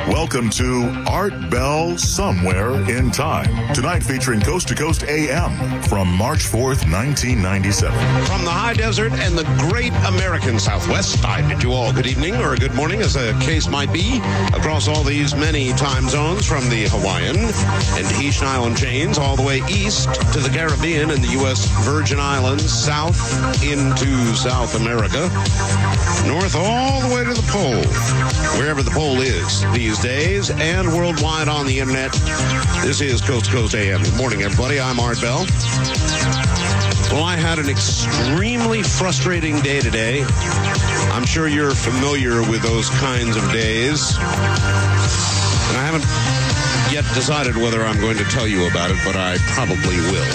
Welcome to Art Bell Somewhere in Time. Tonight featuring Coast to Coast AM from March 4th, 1997. From the high desert and the great American Southwest, I bid you all good evening or good morning, as the case might be, across all these many time zones, from the Hawaiian and Tahitian island chains all the way east to the Caribbean and the U.S. Virgin Islands, south into South America, north all the way to the pole, wherever the pole is these days, and worldwide on the internet. This is Coast to Coast AM. Good morning, everybody. I'm Art Bell. Well, I had an extremely frustrating day today. I'm sure you're familiar with those kinds of days. And I haven't yet decided whether I'm going to tell you about it, but I probably will.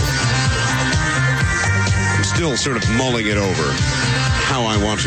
I'm still sort of mulling it over, how I want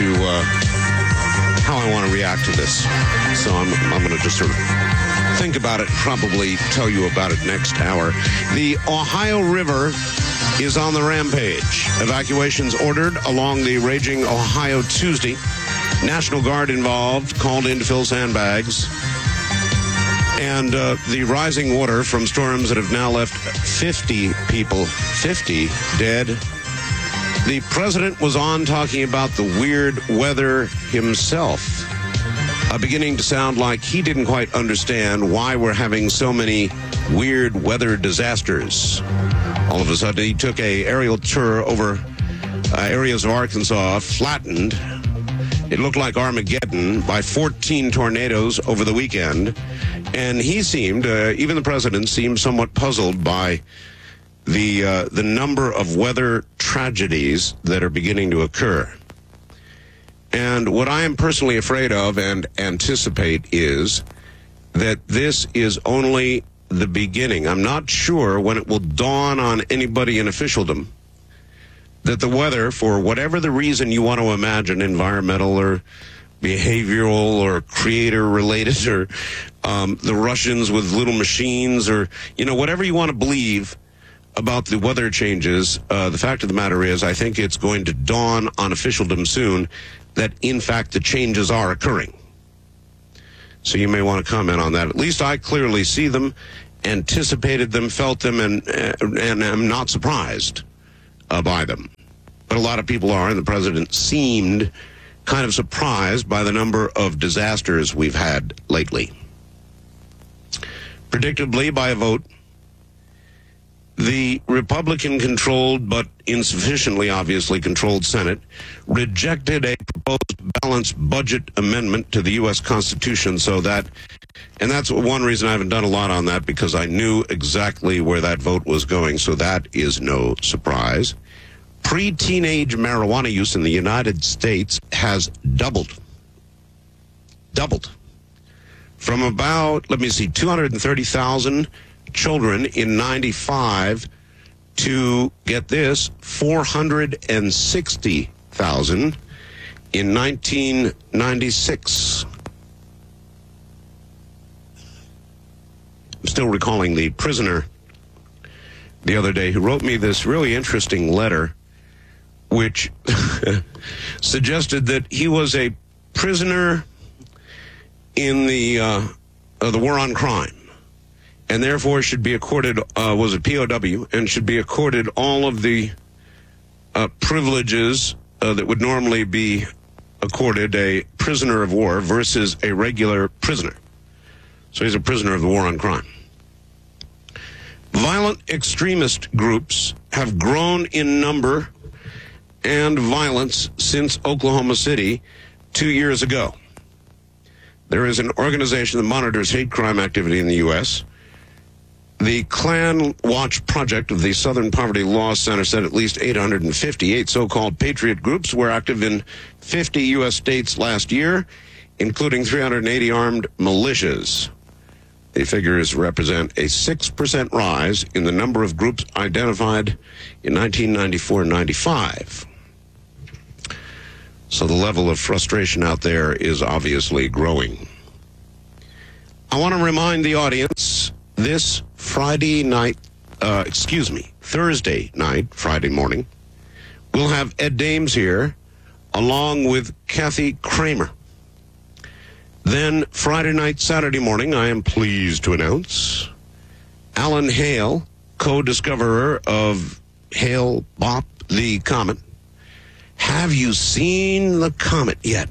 to react to this. So I'm going to just sort of think about it, probably tell you about it next hour. The Ohio River is on the rampage. Evacuations ordered along the raging Ohio Tuesday. National Guard involved, called in to fill sandbags. And the rising water from storms that have now left 50 people, 50 dead. The president was on talking about the weird weather himself, beginning to sound like he didn't quite understand why we're having so many weird weather disasters. All of a sudden, he took an aerial tour over areas of Arkansas, flattened. It looked like Armageddon by 14 tornadoes over the weekend. And he seemed, even the president seemed somewhat puzzled by the number of weather tragedies that are beginning to occur. And what I am personally afraid of and anticipate is that this is only the beginning. I'm not sure when it will dawn on anybody in officialdom that the weather, for whatever the reason you want to imagine, environmental or behavioral or creator related, or the Russians with little machines, or, whatever you want to believe about the weather changes, the fact of the matter is, I think it's going to dawn on officialdom soon that, in fact, the changes are occurring. So you may want to comment on that. At least I clearly see them, anticipated them, felt them, and am not surprised by them. But a lot of people are, and the president seemed kind of surprised by the number of disasters we've had lately. Predictably, by a vote, the Republican-controlled but insufficiently, obviously, controlled Senate rejected a proposed balanced budget amendment to the U.S. Constitution, and that's one reason I haven't done a lot on that, because I knew exactly where that vote was going, so that is no surprise. Pre-teenage marijuana use in the United States has doubled. From about, 230,000 children in 95 to, get this, 460,000 in 1996. I'm still recalling the prisoner the other day who wrote me this really interesting letter, which suggested that he was a prisoner in the war on crime, and therefore should be accorded, was a POW, and should be accorded all of the privileges that would normally be accorded a prisoner of war versus a regular prisoner. So he's a prisoner of the war on crime. Violent extremist groups have grown in number and violence since Oklahoma City 2 years ago. There is an organization that monitors hate crime activity in the U.S. The Klan Watch Project of the Southern Poverty Law Center said at least 858 so-called patriot groups were active in 50 U.S. states last year, including 380 armed militias. The figures represent a 6% rise in the number of groups identified in 1994-95. So the level of frustration out there is obviously growing. I want to remind the audience, this Thursday night, Friday morning, we'll have Ed Dames here, along with Kathy Kramer. Then Friday night, Saturday morning, I am pleased to announce Alan Hale, co-discoverer of Hale-Bopp, the comet. Have you seen the comet yet?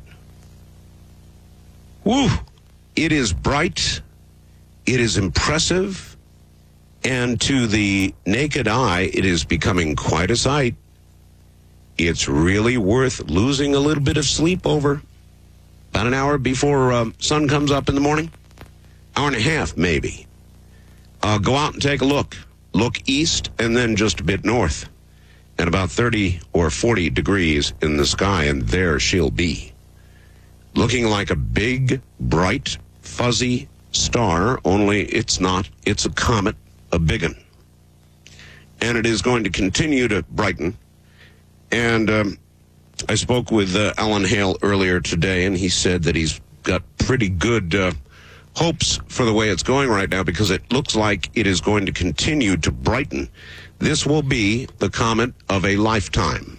Woo! It is bright, it is impressive, and to the naked eye, it is becoming quite a sight. It's really worth losing a little bit of sleep over. About an hour before sun comes up in the morning. Hour and a half, maybe. Go out and take a look. Look east and then just a bit north. And about 30 or 40 degrees in the sky, and there she'll be. Looking like a big, bright, fuzzy star, only it's not. It's a comet, a big one. And it is going to continue to brighten. And I spoke with Alan Hale earlier today, and he said that he's got pretty good hopes for the way it's going right now, because it looks like it is going to continue to brighten. This will be the comet of a lifetime.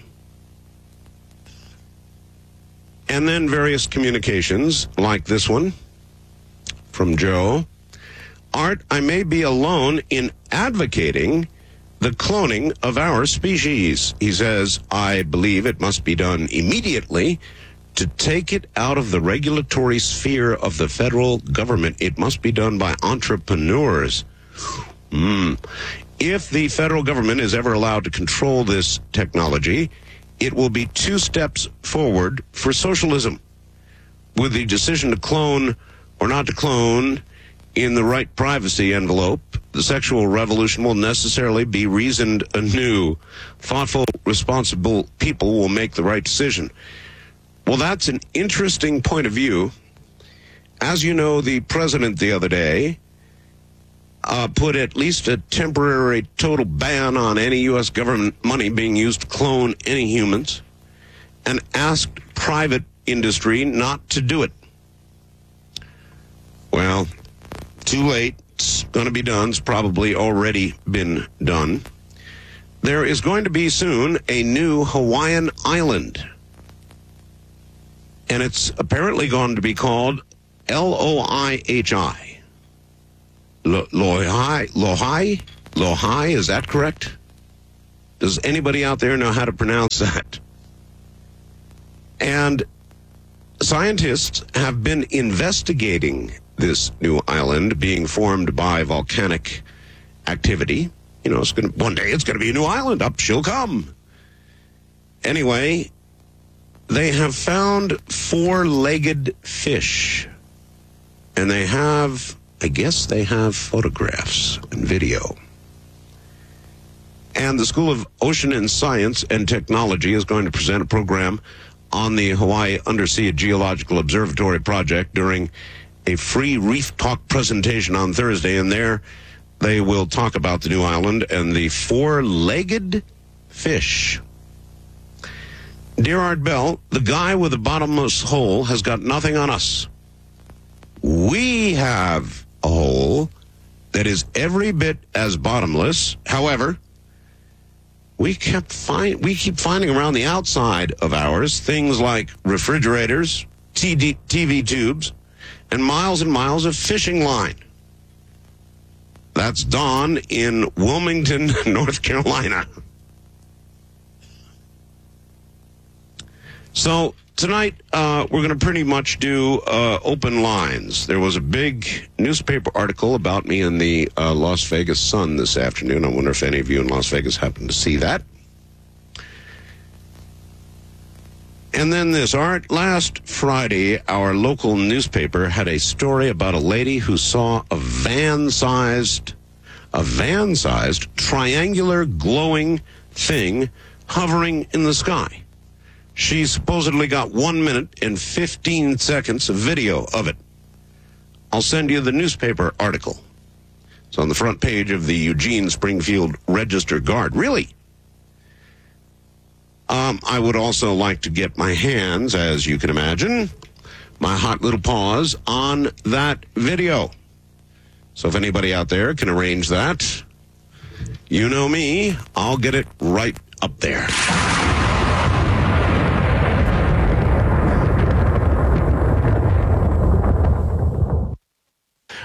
And then various communications, like this one from Joe. Art, I may be alone in advocating the cloning of our species. He says, I believe it must be done immediately to take it out of the regulatory sphere of the federal government. It must be done by entrepreneurs. If the federal government is ever allowed to control this technology, it will be 2 steps forward for socialism. With the decision to clone or not to clone in the right privacy envelope, the sexual revolution will necessarily be reasoned anew. Thoughtful, responsible people will make the right decision. Well, that's an interesting point of view. As you know, the president the other day put at least a temporary total ban on any U.S. government money being used to clone any humans, and asked private industry not to do it. Well, too late. It's going to be done. It's probably already been done. There is going to be soon a new Hawaiian island. And it's apparently going to be called Loihi. Loihi, is that correct? Does anybody out there know how to pronounce that? And scientists have been investigating this new island being formed by volcanic activity. You know, one day it's going to be a new island. Up she'll come. Anyway, they have found 4-legged fish. And they have, I guess they have photographs and video. And the School of Ocean and Science and Technology is going to present a program on the Hawaii Undersea Geological Observatory project during a free Reef Talk presentation on Thursday. And there they will talk about the new island and the 4-legged fish. Dear Art Bell, the guy with the bottomless hole has got nothing on us. We have a hole that is every bit as bottomless. However, we keep finding around the outside of ours things like refrigerators, TV tubes, and miles of fishing line. That's Don in Wilmington, North Carolina. So tonight, we're going to pretty much do open lines. There was a big newspaper article about me in the Las Vegas Sun this afternoon. I wonder if any of you in Las Vegas happened to see that. And then this, Art, last Friday, our local newspaper had a story about a lady who saw a van-sized triangular glowing thing hovering in the sky. She supposedly got 1 minute and 15 seconds of video of it. I'll send you the newspaper article. It's on the front page of the Eugene Springfield Register-Guard. Really? I would also like to get my hands, as you can imagine, my hot little paws on that video. So if anybody out there can arrange that, you know me, I'll get it right up there.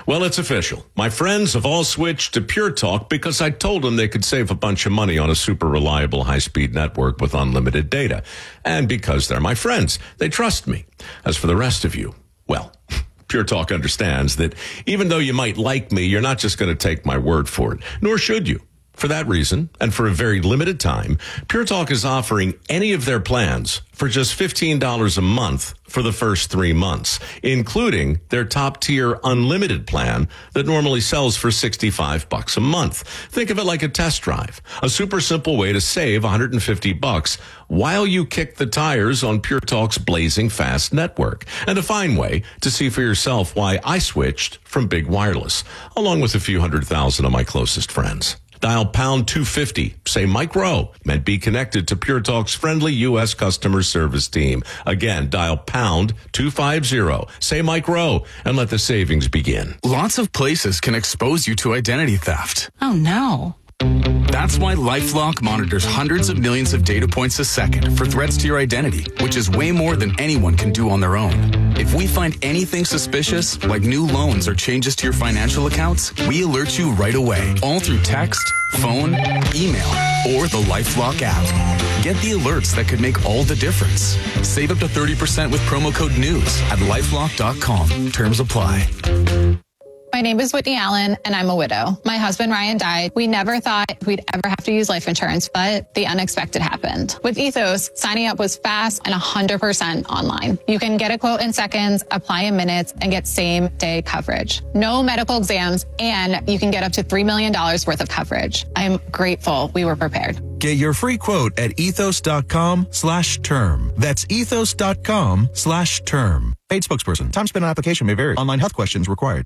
Well, it's official. My friends have all switched to Pure Talk because I told them they could save a bunch of money on a super reliable high-speed network with unlimited data. And because they're my friends, they trust me. As for the rest of you, well, Pure Talk understands that even though you might like me, you're not just going to take my word for it, nor should you. For that reason, and for a very limited time, Pure Talk is offering any of their plans for just $15 a month for the first 3 months, including their top-tier unlimited plan that normally sells for $65 a month. Think of it like a test drive, a super simple way to save $150 while you kick the tires on Pure Talk's blazing fast network, and a fine way to see for yourself why I switched from big wireless, along with a few 100,000 of my closest friends. Dial pound 250, say Mike Rowe, and be connected to Pure Talk's friendly U.S. customer service team. Again, dial pound 250, say Mike Rowe, and let the savings begin. Lots of places can expose you to identity theft. Oh, no. That's why LifeLock monitors hundreds of millions of data points a second for threats to your identity, which is way more than anyone can do on their own. If we find anything suspicious, like new loans or changes to your financial accounts, we alert you right away, all through text, phone, email, or the LifeLock app. Get the alerts that could make all the difference. Save up to 30% with promo code NEWS at LifeLock.com. Terms apply. My name is Whitney Allen, and I'm a widow. My husband, Ryan, died. We never thought we'd ever have to use life insurance, but the unexpected happened. With Ethos, signing up was fast and 100% online. You can get a quote in seconds, apply in minutes, and get same-day coverage. No medical exams, and you can get up to $3 million worth of coverage. I'm grateful we were prepared. Get your free quote at ethos.com/term. That's ethos.com/term. Paid spokesperson. Time spent on application may vary. Online health questions required.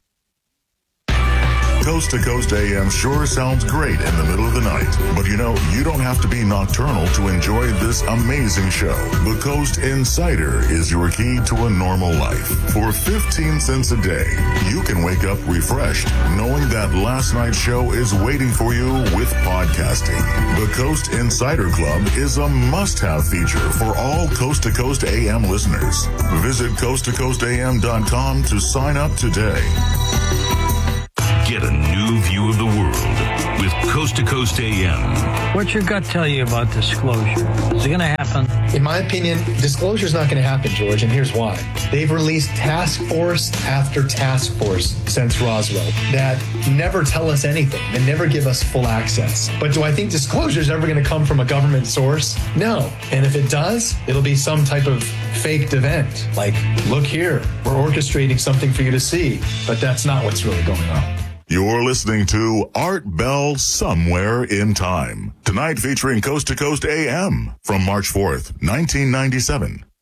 Coast to Coast AM sure sounds great in the middle of the night. But you know, you don't have to be nocturnal to enjoy this amazing show. The Coast Insider is your key to a normal life. For 15 cents a day, you can wake up refreshed knowing that last night's show is waiting for you with podcasting. The Coast Insider Club is a must-have feature for all Coast to Coast AM listeners. Visit coasttocoastam.com to sign up today. Get a new view of the world with Coast to Coast AM. What's your gut tell you about disclosure? Is it going to happen? In my opinion, disclosure is not going to happen, George, and here's why. They've released task force after task force since Roswell that never tell us anything. They never give us full access. But do I think disclosure is ever going to come from a government source? No. And if it does, it'll be some type of faked event. Like, look here, we're orchestrating something for you to see. But that's not what's really going on. You're listening to Art Bell Somewhere in Time. Tonight featuring Coast to Coast AM from March 4th, 1997.